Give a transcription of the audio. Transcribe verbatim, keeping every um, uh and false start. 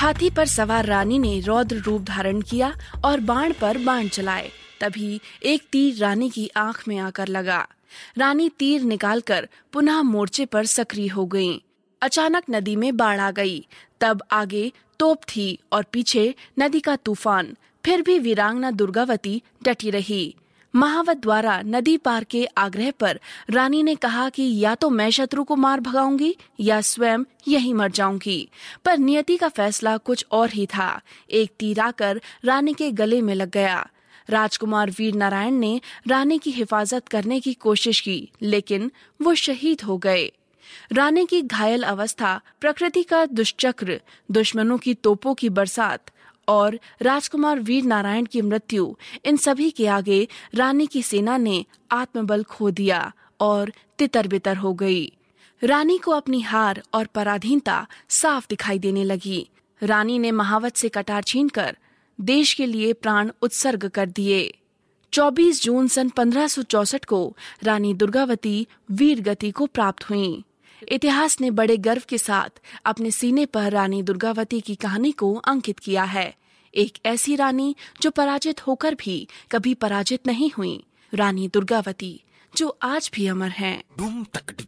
हाथी पर सवार रानी ने रौद्र रूप धारण किया और बाण पर बाण चलाए। तभी एक तीर रानी की आंख में आकर लगा। रानी तीर निकालकर पुनः मोर्चे पर सक्रिय हो गईं। अचानक नदी में बाढ़ आ गई। तब आगे तोप थी और पीछे नदी का तूफान। फिर भी वीरांगना दुर्गावती डटी रही। महावत द्वारा नदी पार के आग्रह पर रानी ने कहा कि या तो मैं शत्रु को मार भगाऊंगी या स्वयं यहीं मर जाऊंगी। पर नियति का फैसला कुछ और ही था। एक तीर आकर रानी के गले में लग गया। राजकुमार वीर नारायण ने रानी की हिफाजत करने की कोशिश की, लेकिन वो शहीद हो गए। रानी की घायल अवस्था, प्रकृति का दुष्चक्र, दुश्मनों की तोपों की बरसात और राजकुमार वीर नारायण की मृत्यु, इन सभी के आगे रानी की सेना ने आत्मबल खो दिया और तितर-बितर हो गई। रानी को अपनी हार और पराधीनता साफ दिखाई देने लगी। रानी ने महावत से कटार छीनकर देश के लिए प्राण उत्सर्ग कर दिए। चौबीस जून सन पंद्रह सौ चौसठ को रानी दुर्गावती वीर गति को प्राप्त हुईं। इतिहास ने बड़े गर्व के साथ अपने सीने पर रानी दुर्गावती की कहानी को अंकित किया है। एक ऐसी रानी जो पराजित होकर भी कभी पराजित नहीं हुई, रानी दुर्गावती, जो आज भी अमर हैं।